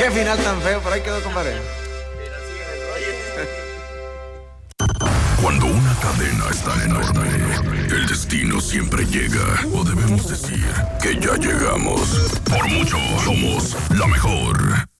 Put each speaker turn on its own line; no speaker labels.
Qué final tan feo, por ahí quedó, compadre.
Cuando una cadena es tan enorme, el destino siempre llega. O debemos decir que ya llegamos. Por mucho, somos la mejor.